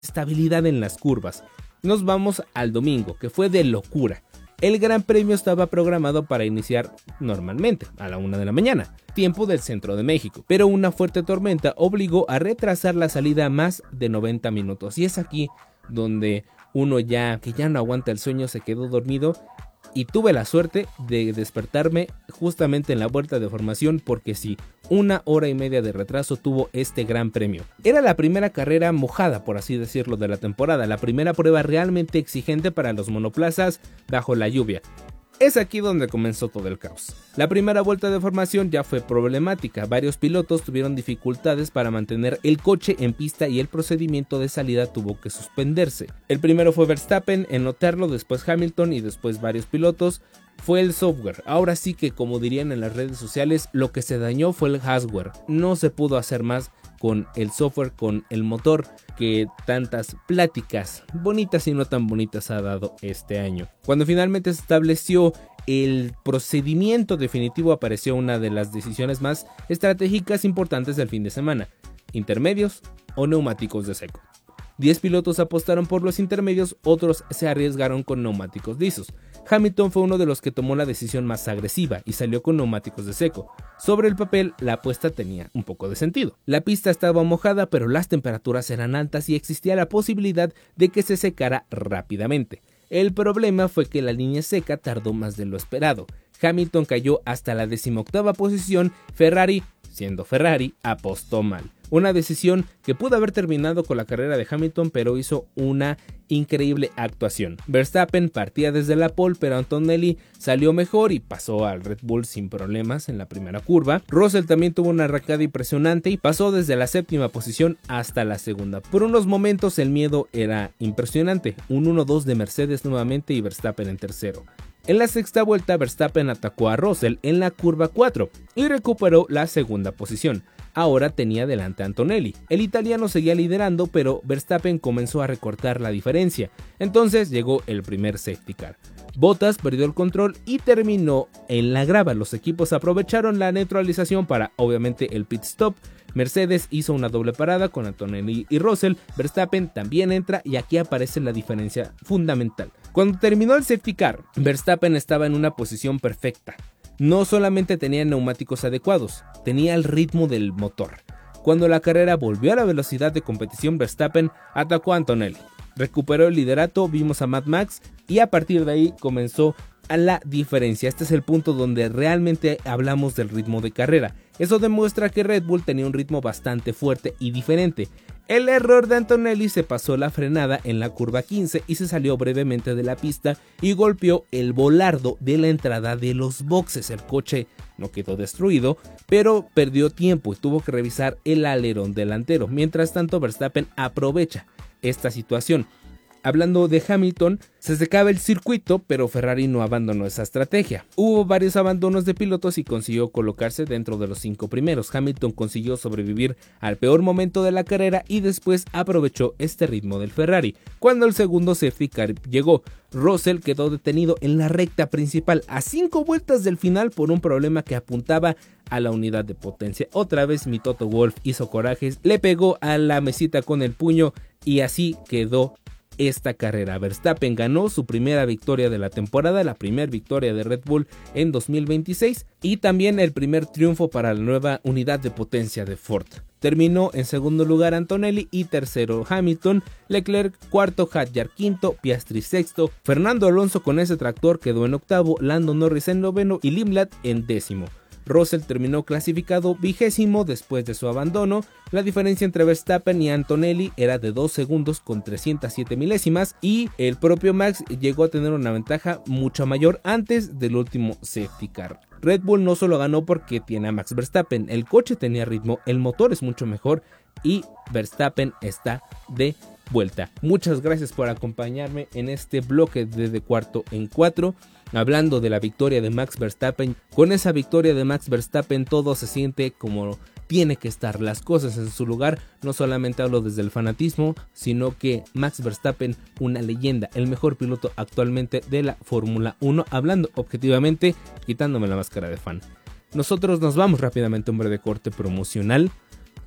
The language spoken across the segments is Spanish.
estabilidad en las curvas. Nos vamos al domingo, que fue de locura. El Gran Premio estaba programado para iniciar normalmente a la 1 de la mañana, tiempo del centro de México, pero una fuerte tormenta obligó a retrasar la salida más de 90 minutos. Y es aquí donde uno que ya no aguanta el sueño se quedó dormido. Y tuve la suerte de despertarme justamente en la vuelta de formación porque sí, 1 hora y media de retraso tuvo este Gran Premio. Era la primera carrera mojada, por así decirlo, de la temporada, la primera prueba realmente exigente para los monoplazas bajo la lluvia. Es aquí donde comenzó todo el caos. La primera vuelta de formación ya fue problemática, varios pilotos tuvieron dificultades para mantener el coche en pista y el procedimiento de salida tuvo que suspenderse. El primero fue Verstappen en notarlo, después Hamilton y después varios pilotos. Fue el software, ahora sí que como dirían en las redes sociales, lo que se dañó fue el hardware, no se pudo hacer más con el software, con el motor que tantas pláticas bonitas y no tan bonitas ha dado este año. Cuando finalmente se estableció el procedimiento definitivo apareció una de las decisiones más estratégicas importantes del fin de semana, intermedios o neumáticos de seco. 10 pilotos apostaron por los intermedios, otros se arriesgaron con neumáticos lisos. Hamilton fue uno de los que tomó la decisión más agresiva y salió con neumáticos de seco. Sobre el papel, la apuesta tenía un poco de sentido. La pista estaba mojada, pero las temperaturas eran altas y existía la posibilidad de que se secara rápidamente. El problema fue que la línea seca tardó más de lo esperado. Hamilton cayó hasta la 18ª posición, Ferrari, siendo Ferrari, apostó mal. Una decisión que pudo haber terminado con la carrera de Hamilton, pero hizo una increíble actuación. Verstappen partía desde la pole, pero Antonelli salió mejor y pasó al Red Bull sin problemas en la primera curva. Russell también tuvo una arrancada impresionante y pasó desde la 7ª posición hasta la 2ª. Por unos momentos el miedo era impresionante, un 1-2 de Mercedes nuevamente y Verstappen en tercero. En la 6ª vuelta, Verstappen atacó a Russell en la curva 4 y recuperó la 2ª posición. Ahora tenía delante a Antonelli. El italiano seguía liderando, pero Verstappen comenzó a recortar la diferencia. Entonces llegó el primer safety car. Bottas perdió el control y terminó en la grava. Los equipos aprovecharon la neutralización para, obviamente, el pit stop. Mercedes hizo una doble parada con Antonelli y Russell. Verstappen también entra y aquí aparece la diferencia fundamental. Cuando terminó el safety car, Verstappen estaba en una posición perfecta. No solamente tenía neumáticos adecuados, tenía el ritmo del motor. Cuando la carrera volvió a la velocidad de competición, Verstappen atacó a Antonelli. Recuperó el liderato, vimos a Mad Max y a partir de ahí comenzó a la diferencia. Este es el punto donde realmente hablamos del ritmo de carrera. Eso demuestra que Red Bull tenía un ritmo bastante fuerte y diferente. El error de Antonelli se pasó la frenada en la curva 15 y se salió brevemente de la pista y golpeó el volardo de la entrada de los boxes. El coche no quedó destruido, pero perdió tiempo y tuvo que revisar el alerón delantero. Mientras tanto, Verstappen aprovecha esta situación. Hablando de Hamilton, se secaba el circuito, pero Ferrari no abandonó esa estrategia. Hubo varios abandonos de pilotos y consiguió colocarse dentro de los 5 primeros. Hamilton consiguió sobrevivir al peor momento de la carrera y después aprovechó este ritmo del Ferrari. Cuando el segundo safety car llegó, Russell quedó detenido en la recta principal a 5 vueltas del final por un problema que apuntaba a la unidad de potencia. Otra vez mi Toto Wolff hizo corajes, le pegó a la mesita con el puño y así quedó esta carrera. Verstappen ganó su primera victoria de la temporada, la primera victoria de Red Bull en 2026 y también el primer triunfo para la nueva unidad de potencia de Ford. Terminó en segundo lugar Antonelli y tercero Hamilton, Leclerc cuarto, Hadjar quinto, Piastri sexto, Fernando Alonso con ese tractor quedó en octavo, Lando Norris en noveno y Limlat en décimo. Russell terminó clasificado 20º después de su abandono. La diferencia entre Verstappen y Antonelli era de 2 segundos con 307 milésimas y el propio Max llegó a tener una ventaja mucho mayor antes del último safety car. Red Bull no solo ganó porque tiene a Max Verstappen, el coche tenía ritmo, el motor es mucho mejor y Verstappen está de vuelta. Muchas gracias por acompañarme en este bloque de cuarto en cuatro. Hablando de la victoria de Max Verstappen, con esa victoria de Max Verstappen todo se siente como tiene que estar, las cosas en su lugar. No solamente hablo desde el fanatismo, sino que Max Verstappen, una leyenda, el mejor piloto actualmente de la Fórmula 1, hablando objetivamente, quitándome la máscara de fan. Nosotros nos vamos rápidamente, hombre, de corte promocional.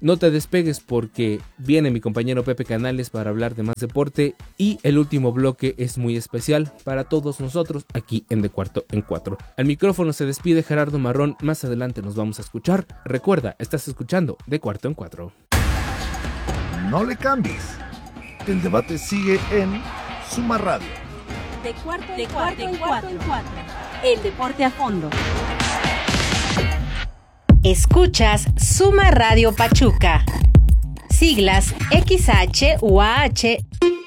No te despegues porque viene mi compañero Pepe Canales para hablar de más deporte y el último bloque es muy especial para todos nosotros aquí en De Cuarto en Cuatro. Al micrófono se despide Gerardo Marrón, más adelante nos vamos a escuchar. Recuerda, estás escuchando De Cuarto en Cuatro. No le cambies. El debate sigue en Suma Radio. De cuarto en cuatro. El deporte a fondo. Escuchas Suma Radio Pachuca. Siglas XHUAH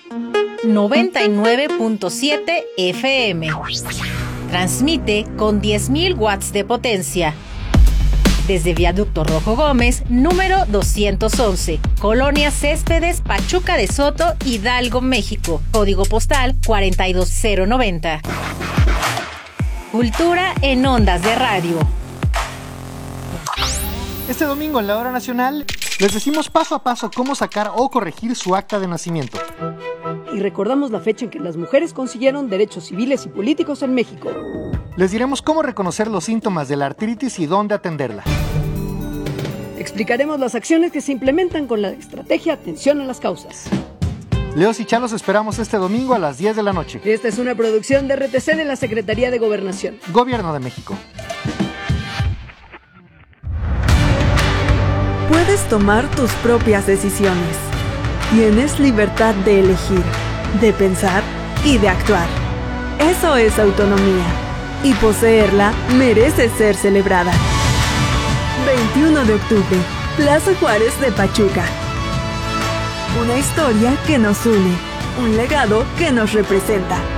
99.7 FM. Transmite con 10.000 watts de potencia. Desde Viaducto Rojo Gómez, número 211, Colonia Céspedes, Pachuca de Soto, Hidalgo, México. Código postal 42090. Cultura en ondas de radio. Este domingo en la Hora Nacional les decimos paso a paso cómo sacar o corregir su acta de nacimiento. Y recordamos la fecha en que las mujeres consiguieron derechos civiles y políticos en México. Les diremos cómo reconocer los síntomas de la artritis y dónde atenderla. Explicaremos las acciones que se implementan con la estrategia Atención a las Causas. Leos y Chalos esperamos este domingo a las 10 de la noche. Esta es una producción de RTC de la Secretaría de Gobernación. Gobierno de México. Puedes tomar tus propias decisiones. Tienes libertad de elegir, de pensar y de actuar. Eso es autonomía. Y poseerla merece ser celebrada. 21 de octubre, Plaza Juárez de Pachuca. Una historia que nos une, un legado que nos representa.